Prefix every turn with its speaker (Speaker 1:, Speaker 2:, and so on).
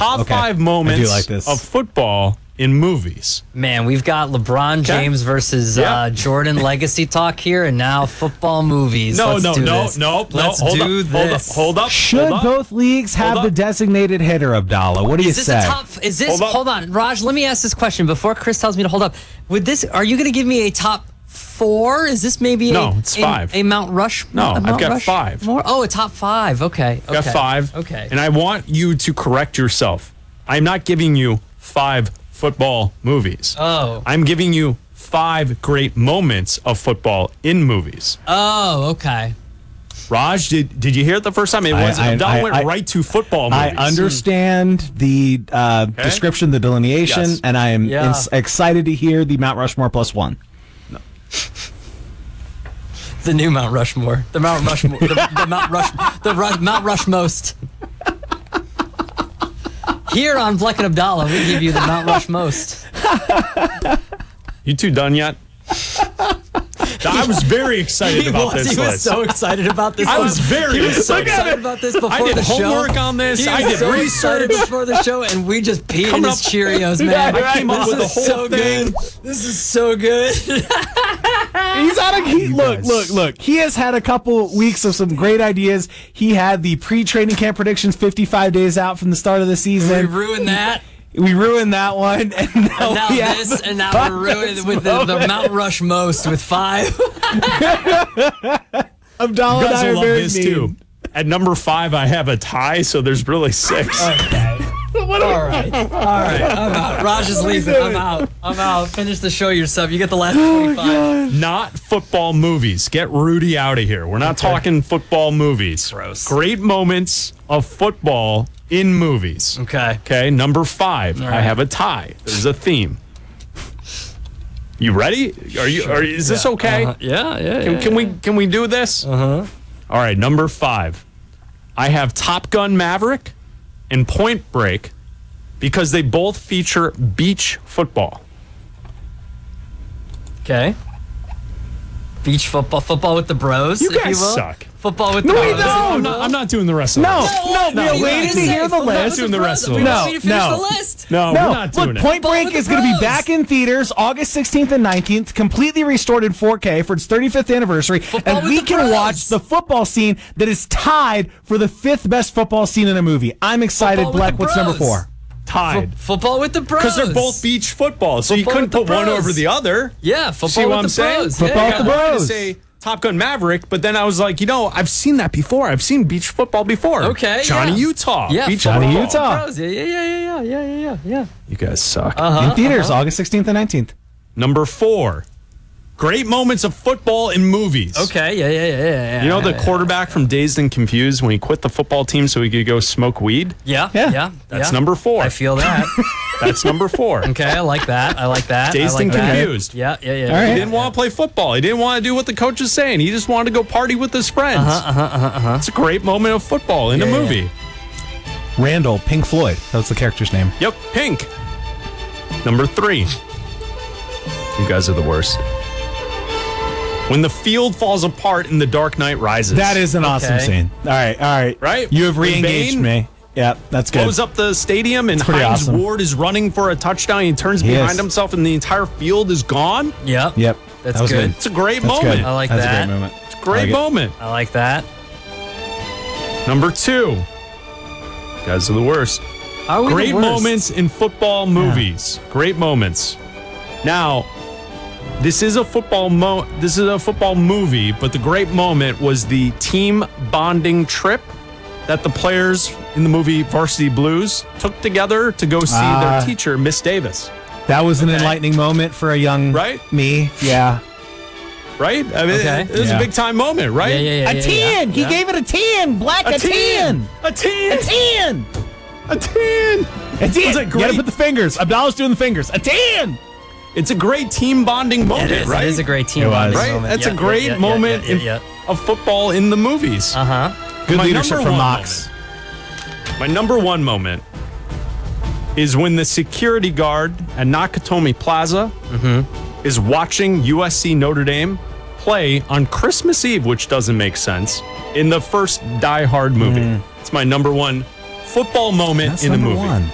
Speaker 1: top 5 moments of football in movies.
Speaker 2: Man, we've got LeBron James versus Jordan legacy talk here, and now football movies.
Speaker 1: No.
Speaker 2: Let's do this.
Speaker 1: Hold up.
Speaker 3: Should both leagues have the designated hitter, Abdallah? What do you say?
Speaker 2: Hold on, Raj, let me ask this question before Chris tells me to hold up. Are you going to give me a top 4? Is this maybe
Speaker 1: it's 5.
Speaker 2: A Mount Rushmore?
Speaker 1: No, I've got 5.
Speaker 2: Oh, a top 5. Okay.
Speaker 1: I've got 5.
Speaker 2: Okay.
Speaker 1: And I want you to correct yourself. I'm not giving you 5 football movies.
Speaker 2: Oh.
Speaker 1: I'm giving you 5 great moments of football in movies.
Speaker 2: Oh, okay.
Speaker 1: Raj, did you hear it the first time? It was Abdallah went right to football movies.
Speaker 3: I understand the description, the delineation, and I am excited to hear the Mount Rushmore +1.
Speaker 1: No.
Speaker 2: The new Mount Rushmore. The Mount Rushmore. the Mount Rushmost. Here on Bleck and Abdallah, we give you the Mount Rushmost.
Speaker 1: You two done yet? I was very excited about this list.
Speaker 2: He was so excited about this.
Speaker 1: I was very
Speaker 2: excited about this before the show.
Speaker 1: I did homework on this. I did research
Speaker 2: before the show, and we just peed in his Cheerios, man.
Speaker 1: I came up with the whole thing.
Speaker 2: This is so good.
Speaker 3: He's out of look. He has had a couple weeks of some great ideas. He had the pre-training camp predictions 55 days out from the start of the season.
Speaker 2: We ruined that.
Speaker 3: We ruined that one, and now
Speaker 2: we're ruined with the Mount Rush most with 5.
Speaker 3: Abdallah
Speaker 1: you guys
Speaker 3: and I
Speaker 1: will love this
Speaker 3: mean.
Speaker 1: too. At number 5, I have a tie, so there's really 6.
Speaker 2: Okay. All right. I'm out. Raj is leaving. I'm out. Finish the show yourself. You get the last 25.
Speaker 1: Not football movies. Get Rudy out of here. We're not talking football movies.
Speaker 2: Gross.
Speaker 1: Great moments of football in movies. Okay. Number 5.
Speaker 2: Right.
Speaker 1: I have a tie. There's a theme. You ready? Is this okay?
Speaker 2: Yeah.
Speaker 1: Can we do this?
Speaker 2: Uh-huh.
Speaker 1: All right. Number 5. I have Top Gun Maverick and Point Break because they both feature beach football.
Speaker 2: Okay. Beach football with the bros.
Speaker 1: You
Speaker 2: if
Speaker 1: guys
Speaker 2: you will.
Speaker 1: suck.
Speaker 2: Football with the bros.
Speaker 1: I'm not doing the rest of it.
Speaker 3: No, we're waiting to hear the
Speaker 1: I'm not
Speaker 3: list.
Speaker 1: doing the rest of it.
Speaker 3: No.
Speaker 1: No, we're not doing it.
Speaker 3: Point Break is going to be back in theaters August 16th and 19th, completely restored in 4K for its 35th anniversary, and we can watch the football scene that is tied for the 5th best football scene in a movie. I'm excited, Bleck. What's number 4?
Speaker 1: Tied.
Speaker 2: Football with the bros.
Speaker 1: Because they're both beach football, so you couldn't put one over the other.
Speaker 2: Yeah, football
Speaker 1: See what
Speaker 2: with
Speaker 1: I'm
Speaker 2: the
Speaker 1: saying?
Speaker 2: bros.
Speaker 3: Football with the
Speaker 1: I wanted to
Speaker 3: bros.
Speaker 1: say Top Gun Maverick, but then I was like, I've seen that before. I've seen beach football before.
Speaker 2: Okay,
Speaker 1: Johnny Utah.
Speaker 2: Yeah,
Speaker 1: beach
Speaker 3: Johnny
Speaker 1: football.
Speaker 3: Utah.
Speaker 2: Bros. Yeah.
Speaker 1: You guys suck.
Speaker 3: In theaters August 16th and 19th.
Speaker 1: Number 4. Great moments of football in movies.
Speaker 2: Okay, yeah.
Speaker 1: You know the quarterback from Dazed and Confused when he quit the football team so he could go smoke weed?
Speaker 2: Yeah.
Speaker 1: That's number 4.
Speaker 2: I feel that.
Speaker 1: That's number 4.
Speaker 2: Okay, I like that.
Speaker 1: Dazed and Confused.
Speaker 2: Yeah.
Speaker 3: All
Speaker 1: He
Speaker 3: right.
Speaker 1: didn't want to play football. He didn't want to do what the coach is saying. He just wanted to go party with his friends. It's a great moment of football in a movie.
Speaker 3: Randall, Pink Floyd. That was the character's name.
Speaker 1: Yep, Pink. Number 3. You guys are the worst. When the field falls apart in The Dark Knight Rises.
Speaker 3: That is an awesome scene. All right.
Speaker 1: Right?
Speaker 3: You have
Speaker 1: When
Speaker 3: re-engaged
Speaker 1: Bane
Speaker 3: me. Yeah, that's good.
Speaker 1: blows up the stadium and
Speaker 3: pretty
Speaker 1: Hines
Speaker 3: awesome.
Speaker 1: Ward is running for a touchdown. He turns
Speaker 3: He
Speaker 1: behind
Speaker 3: is.
Speaker 1: himself and the entire field is gone.
Speaker 2: Yep.
Speaker 3: Yep.
Speaker 2: That's
Speaker 3: that was
Speaker 2: good.
Speaker 1: It's a great
Speaker 3: That's
Speaker 1: moment.
Speaker 3: good.
Speaker 2: I like
Speaker 3: That's
Speaker 2: that.
Speaker 3: a great moment.
Speaker 1: It's a great moment.
Speaker 2: I like that.
Speaker 1: Number 2. You guys are the worst.
Speaker 2: Are we the
Speaker 1: Great
Speaker 2: worst?
Speaker 1: moments in football movies. Great moments. Now, this is a football movie, but the great moment was the team bonding trip that the players in the movie Varsity Blues took together to go see their teacher, Miss Davis.
Speaker 3: That was an enlightening moment for a young me. Yeah.
Speaker 1: Right? I mean, it was a big time moment, right?
Speaker 2: Yeah.
Speaker 3: A 10. He gave it a 10. Black a 10.
Speaker 1: A 10.
Speaker 3: A 10.
Speaker 1: A 10.
Speaker 3: A 10.
Speaker 1: It's a
Speaker 3: You gotta put the fingers. Abdallah's doing the fingers. A 10.
Speaker 1: It's a great team bonding moment,
Speaker 2: It is.
Speaker 1: right?
Speaker 2: It is a great team
Speaker 3: It was.
Speaker 2: bonding
Speaker 1: Right?
Speaker 2: moment.
Speaker 1: That's a great moment of football in the movies.
Speaker 3: Good
Speaker 1: My
Speaker 3: leadership
Speaker 1: number
Speaker 3: from
Speaker 1: one
Speaker 3: Mox.
Speaker 1: My number 1 moment is when the security guard at Nakatomi Plaza is watching USC Notre Dame play on Christmas Eve, which doesn't make sense, in the first Die Hard movie. It's my number 1 football moment
Speaker 3: That's
Speaker 1: in the
Speaker 3: number
Speaker 1: movie.
Speaker 3: 1.